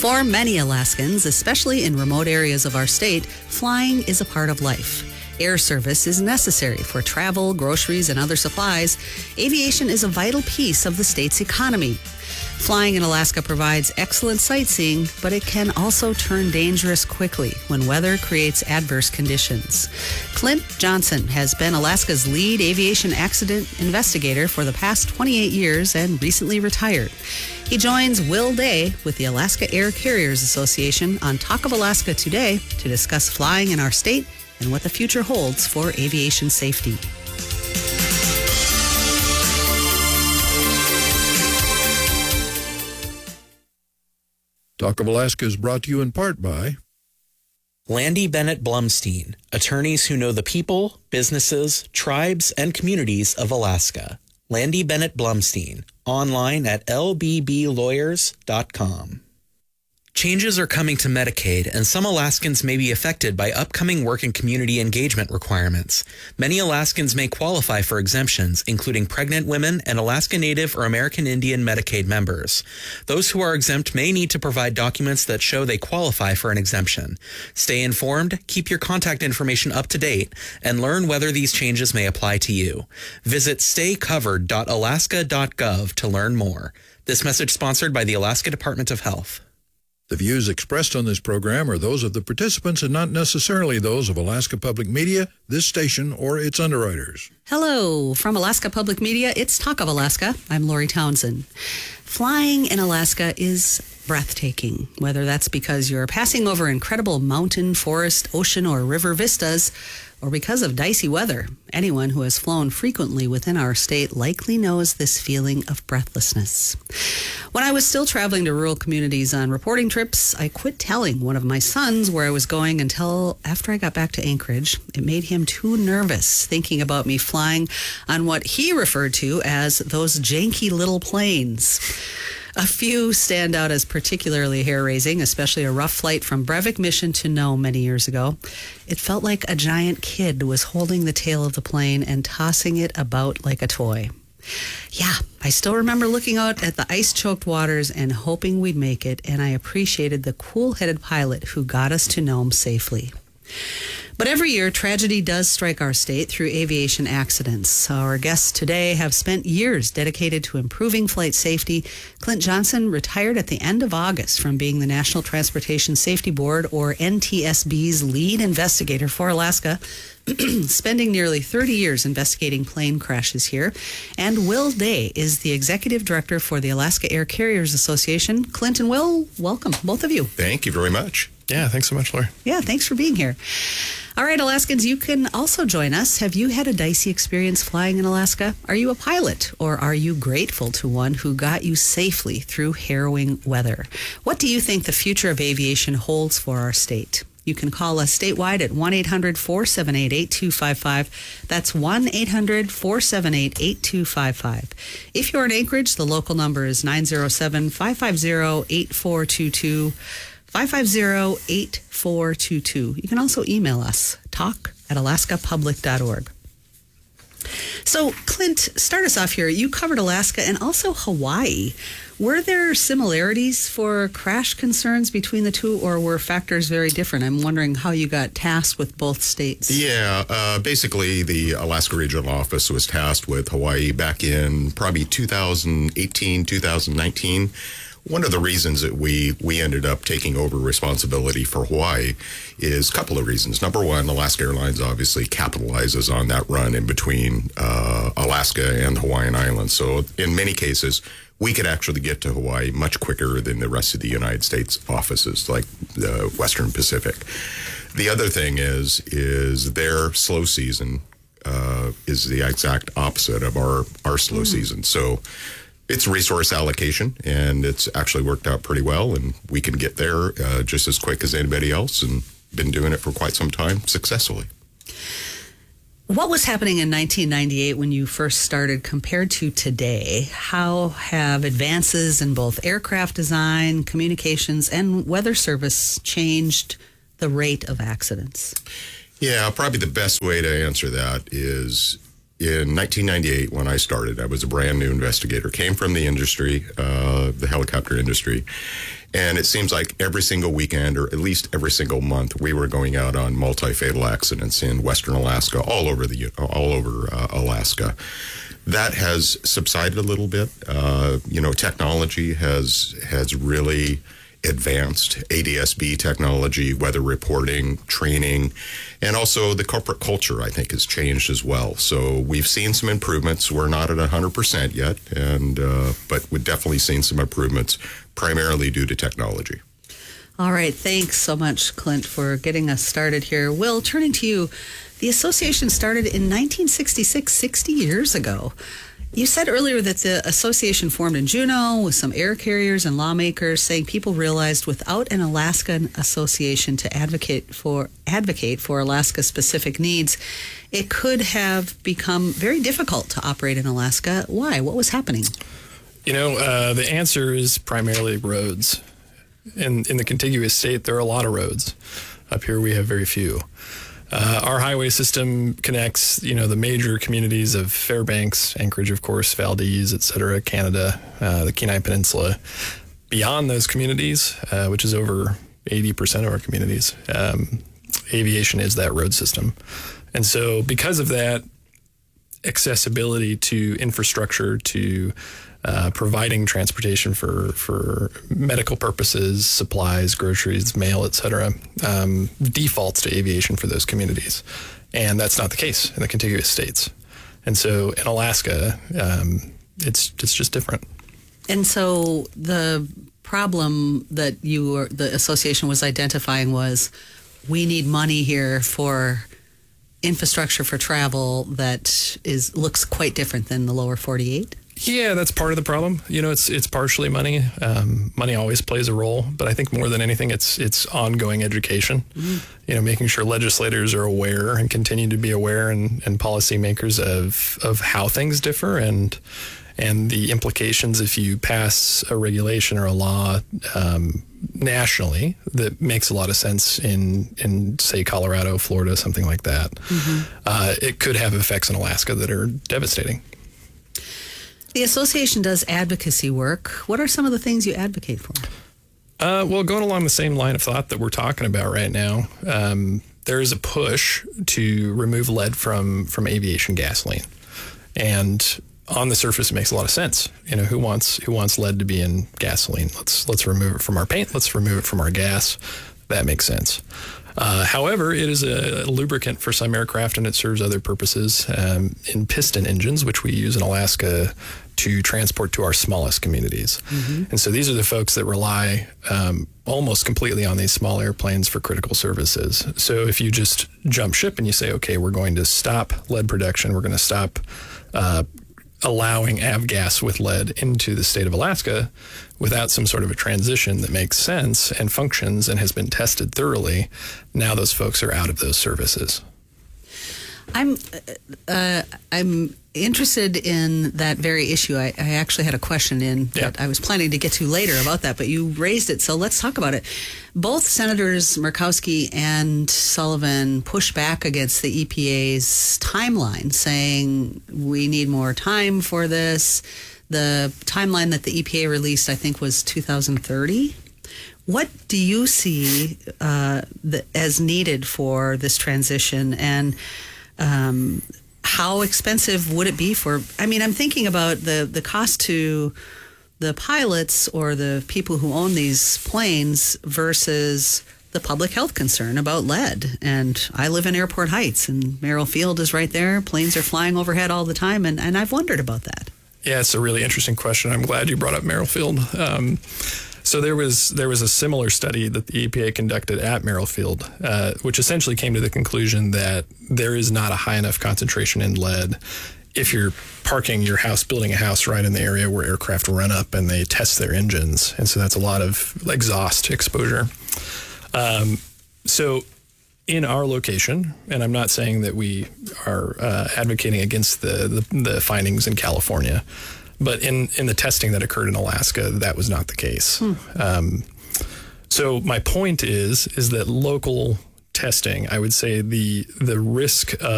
For many Alaskans, especially in remote areas of our state, flying is a part of life. Air service is necessary for travel, groceries, and other supplies. Aviation is a vital piece of the state's economy. Flying in Alaska provides excellent sightseeing, but it can also turn dangerous quickly when weather creates adverse conditions. Clint Johnson has been Alaska's lead aviation accident investigator for the past 28 years and recently retired. He joins Will Day with the Alaska Air Carriers Association on Talk of Alaska today to discuss flying in our state and what the future holds for aviation safety. Talk of Alaska is brought to you in part by Landy Bennett Blumstein, attorneys who know the people, businesses, tribes, and communities of Alaska. Landy Bennett Blumstein, online at lbblawyers.com. Changes are coming to Medicaid, and some Alaskans may be affected by upcoming work and community engagement requirements. Many Alaskans may qualify for exemptions, including pregnant women and Alaska Native or American Indian Medicaid members. Those who are exempt may need to provide documents that show they qualify for an exemption. Stay informed, keep your contact information up to date, and learn whether these changes may apply to you. Visit staycovered.alaska.gov to learn more. This message sponsored by the Alaska Department of Health. The views expressed on this program are those of the participants and not necessarily those of Alaska Public Media, this station, or its underwriters. Hello. From Alaska Public Media, it's Talk of Alaska. I'm Lori Townsend. Flying in Alaska is breathtaking, whether that's because you're passing over incredible mountain, forest, ocean, or river vistas, or because of dicey weather. Anyone who has flown frequently within our state likely knows this feeling of breathlessness. When I was still traveling to rural communities on reporting trips, I quit telling one of my sons where I was going until after I got back to Anchorage. It made him too nervous thinking about me flying on what he referred to as those janky little planes. A few stand out as particularly hair-raising, especially a rough flight from Brevik Mission to Nome many years ago. It felt like a giant kid was holding the tail of the plane and tossing it about like a toy. Yeah, I still remember looking out at the ice-choked waters and hoping we'd make it, and I appreciated the cool-headed pilot who got us to Nome safely. But every year, tragedy does strike our state through aviation accidents. Our guests today have spent years dedicated to improving flight safety. Clint Johnson retired at the end of August from being the National Transportation Safety Board, or NTSB's lead investigator for Alaska, spending nearly 30 years investigating plane crashes here. And Will Day is the executive director for the Alaska Air Carriers Association. Clint and Will, welcome, both of you. Thank you very much. Yeah, thanks so much, Laura. Yeah, thanks for being here. All right, Alaskans, you can also join us. Have you had a dicey experience flying in Alaska? Are you a pilot, or are you grateful to one who got you safely through harrowing weather? What do you think the future of aviation holds for our state? You can call us statewide at 1-800-478-8255. That's 1-800-478-8255. If you're in Anchorage, the local number is 907-550-8422. 550-8422. You can also email us, talk@alaskapublic.org. So, Clint, start us off here. You covered Alaska and also Hawaii. Were there similarities for crash concerns between the two, or were factors very different? I'm wondering how you got tasked with both states. Yeah, basically the Alaska Regional Office was tasked with Hawaii back in probably 2018, 2019. One of the reasons that we ended up taking over responsibility for Hawaii is a couple of reasons. Number one, Alaska Airlines obviously capitalizes on that run in between Alaska and the Hawaiian Islands. So in many cases, we could actually get to Hawaii much quicker than the rest of the United States offices, like the Western Pacific. The other thing is their slow season is the exact opposite of our slow season. So it's resource allocation, and it's actually worked out pretty well, and we can get there just as quick as anybody else, and been doing it for quite some time successfully. What was happening in 1998 when you first started compared to today? How have advances in both aircraft design, communications, and weather service changed the rate of accidents? Yeah, probably the best way to answer that is in 1998, when I started, I was a brand new investigator, came from the industry, the helicopter industry. And it seems like every single weekend, or at least every single month, we were going out on multi-fatal accidents in western Alaska, all over Alaska. That has subsided a little bit. Technology has really advanced. ADS-B technology, weather reporting, training, and also the corporate culture, I think, has changed as well. So we've seen some improvements. We're not at 100% yet, but we've definitely seen some improvements, primarily due to technology. All right. Thanks so much, Clint, for getting us started here. Will, turning to you, the association started in 1966, 60 years ago. You said earlier that the association formed in Juneau with some air carriers and lawmakers, saying people realized without an Alaskan association to advocate for Alaska-specific needs, it could have become very difficult to operate in Alaska. Why? What was happening? The answer is primarily roads. In the contiguous state, there are a lot of roads. Up here, we have very few. Our highway system connects, the major communities of Fairbanks, Anchorage, of course, Valdez, et cetera, Canada, the Kenai Peninsula. Beyond those communities, which is over 80% of our communities, aviation is that road system. And so because of that, accessibility to infrastructure, to providing transportation for medical purposes, supplies, groceries, mail, et cetera, defaults to aviation for those communities. And that's not the case in the contiguous states. And so in Alaska, it's just different. And so the problem that the association was identifying was, we need money here for infrastructure for travel that looks quite different than the lower 48? Yeah, that's part of the problem. It's partially money. Money always plays a role, but I think more than anything, it's ongoing education. Mm-hmm. Making sure legislators are aware and continue to be aware, and policymakers of how things differ and the implications if you pass a regulation or a law nationally that makes a lot of sense in say Colorado, Florida, something like that. Mm-hmm. It could have effects in Alaska that are devastating. The association does advocacy work. What are some of the things you advocate for? Well, going along the same line of thought that we're talking about right now, there is a push to remove lead from aviation gasoline. And on the surface, it makes a lot of sense. Who wants lead to be in gasoline? Let's remove it from our paint. Let's remove it from our gas. That makes sense. However, it is a lubricant for some aircraft, and it serves other purposes in piston engines, which we use in Alaska to transport to our smallest communities. Mm-hmm. And so these are the folks that rely almost completely on these small airplanes for critical services. So if you just jump ship and you say, okay, we're going to stop lead production, we're going to stop allowing avgas with lead into the state of Alaska without some sort of a transition that makes sense and functions and has been tested thoroughly, now those folks are out of those services. I'm interested in that very issue. I actually had a question that I was planning to get to later about that, but you raised it, so let's talk about it. Both Senators Murkowski and Sullivan pushed back against the EPA's timeline, saying we need more time for this. The timeline that the EPA released, I think, was 2030. What do you see as needed for this transition, and how expensive would it be I'm thinking about the cost to the pilots or the people who own these planes versus the public health concern about lead. And I live in Airport Heights, and Merrill Field is right there. Planes are flying overhead all the time, and I've wondered about that. Yeah, it's a really interesting question. I'm glad you brought up Merrill Field. So there was a similar study that the EPA conducted at Merrill Field, which essentially came to the conclusion that there is not a high enough concentration in lead if you're parking your house, building a house right in the area where aircraft run up and they test their engines. And so that's a lot of exhaust exposure. So in our location, and I'm not saying that we are advocating against the findings in California, but in the testing that occurred in Alaska, that was not the case. So my point is that local testing, I would say the risk of